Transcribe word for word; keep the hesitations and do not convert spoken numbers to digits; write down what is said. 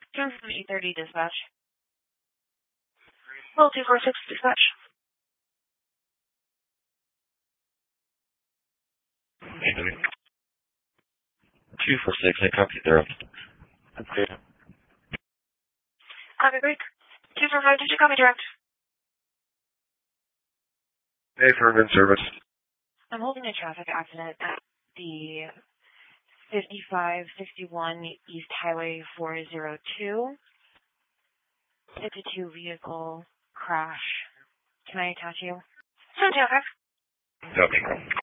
Johnson eight thirty dispatch. Well, two four six dispatch. two four six, I copy through. Okay. Copy break. two four five, did you copy direct? Hey, for in service. I'm holding a traffic accident at the fifty-five sixty-one East Highway four oh two. It's a two-vehicle crash. Can I attach you? Okay. Okay.